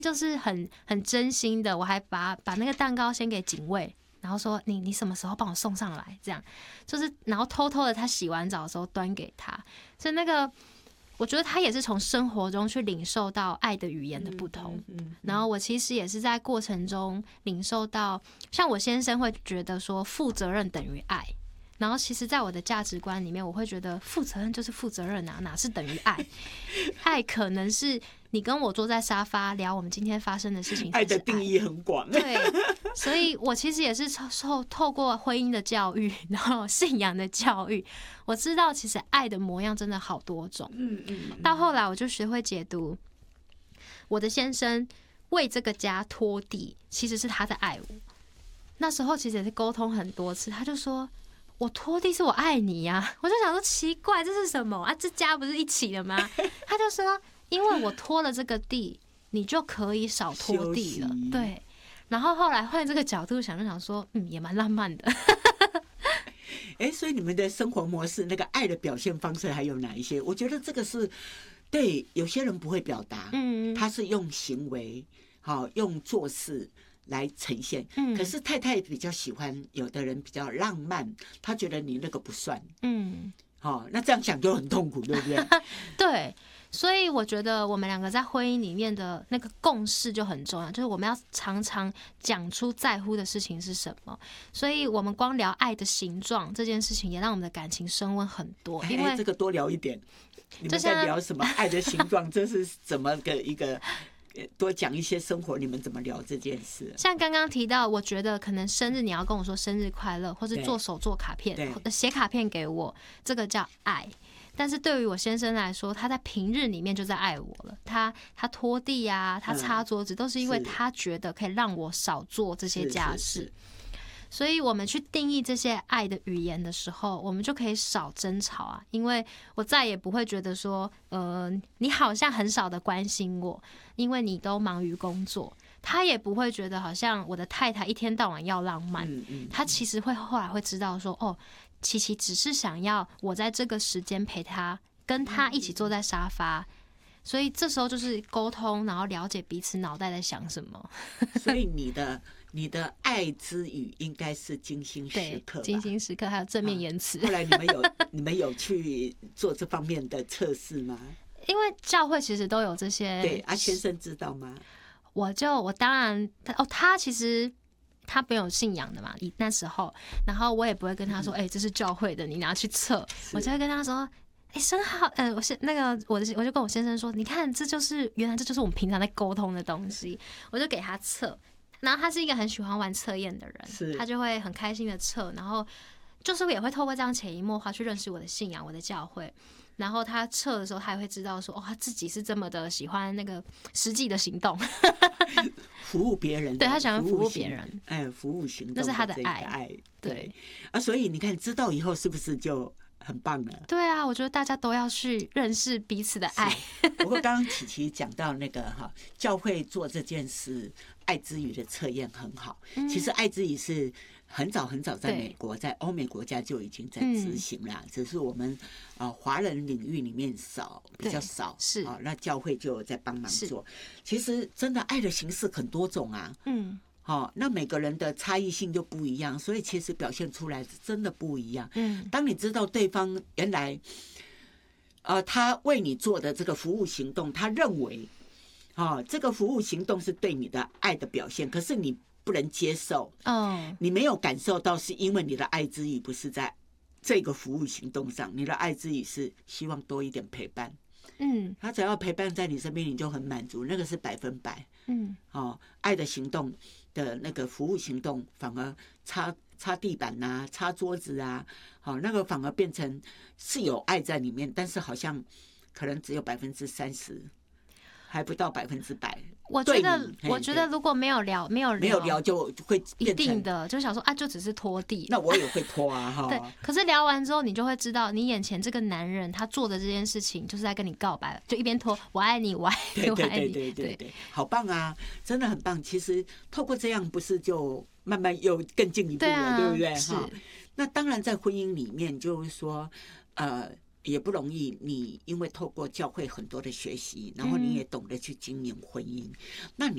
就是很真心的，我还把那个蛋糕先给警卫，然后说你什么时候帮我送上来，这样就是然后偷偷的他洗完澡的时候端给他，所以那个我觉得他也是从生活中去领受到爱的语言的不同，然后我其实也是在过程中领受到，像我先生会觉得说负责任等于爱。然后其实在我的价值观里面，我会觉得负责任就是负责任啊，哪是等于爱？爱可能是你跟我坐在沙发聊我们今天发生的事情， 爱的定义很广。 对，所以我其实也是透过婚姻的教育，然后信仰的教育，我知道其实爱的模样真的好多种。到后来我就学会解读，我的先生为这个家拖地，其实是他在爱我。那时候其实也是沟通很多次，他就说。我拖地是我爱你呀，我就想说奇怪，这是什么啊？这家不是一起的吗？他就说，因为我拖了这个地，你就可以少拖地了。对，然后后来换这个角度想，就想说，也蛮浪漫的。 所以你们的生活模式，那个爱的表现方式还有哪一些？我觉得这个是对有些人不会表达，他是用行为，用做事。来呈现，可是太太比较喜欢，有的人比较浪漫，他觉得你那个不算，那这样想就很痛苦，对不对？ 对，所以我觉得我们两个在婚姻里面的那个共识就很重要，就是我们要常常讲出在乎的事情是什么。所以我们光聊爱的形状这件事情，也让我们的感情升温很多。因为这个多聊一点，你们在聊什么爱的形状？这是怎么个一个？多讲一些生活，你们怎么聊这件事？ 像刚刚提到，我觉得可能生日你要跟我说生日快乐，或是做手做卡片，写卡片给我，这个叫爱。但是对于我先生来说，他在平日里面就在爱我了。他拖地啊，他擦桌子，都是因为他觉得可以让我少做这些家事。所以我们去定义这些爱的语言的时候，我们就可以少争吵啊，因为我再也不会觉得说，你好像很少的关心我，因为你都忙于工作。他也不会觉得好像我的太太一天到晚要浪漫，他其实后来会知道说，哦，琪琪只是想要我在这个时间陪他，跟他一起坐在沙发。所以这时候就是沟通，然后了解彼此脑袋在想什么。 所以你的爱之语应该是精心时刻吧， 精心时刻还有正面言辞。 后来你们有去做这方面的测试吗？ 因为教会其实都有这些。 对，先生知道吗？ 我当然他其实他没有信仰的嘛，那时候，然后我也不会跟他说，这是教会的，你拿去测。我就会跟他说。生好，我是那个我就跟我先生说，你看，原来这就是我们平常在沟通的东西。我就给他测，然后他是一个很喜欢玩测验的人，他就会很开心的测，然后就是也会透过这样潜移默化去认识我的信仰，我的教会。然后他测的时候，他也会知道说，他自己是这么的喜欢那个实际的行动， 服务别人。 对，他喜欢服务别人， 服务行动， 这是他的爱。 对所以你看，知道以后是不是就很棒了？ 对啊，我觉得大家都要去认识彼此的爱。 不过刚刚琪琪讲到那个教会做这件事，爱之语的测验很好。其实爱之语是很早很早在美国，在欧美国家就已经在执行了，只是我们华人领域里面比较少， 是那教会就有在帮忙做。其实真的爱的形式很多种啊，那每个人的差异性就不一样，所以其实表现出来真的不一样。当你知道对方原来他为你做的这个服务行动，他认为这个服务行动是对你的爱的表现，可是你不能接受，你没有感受到，是因为你的爱之语不是在这个服务行动上，你的爱之语是希望多一点陪伴。他只要陪伴在你身边，你就很满足，那个是100%。爱的行动的那个服务行动，反而擦地板啊，擦桌子啊，那个反而变成是有爱在里面，但是好像可能只有30%，还不到100%。 我觉得如果没有聊就会变成一定的，就想说就只是拖地。 那我也会拖啊， 对。可是聊完之后，你就会知道，你眼前这个男人他做的这件事情，就是在跟你告白了，就一边拖，我爱你，我爱你，我爱你。 对，好棒啊，真的很棒。其实透过这样，不是就慢慢又更进一步了，对不对？ 是。 那当然，在婚姻里面，就是说，也不容易。你因为透过教会很多的学习，然后你也懂得去经营婚姻，那你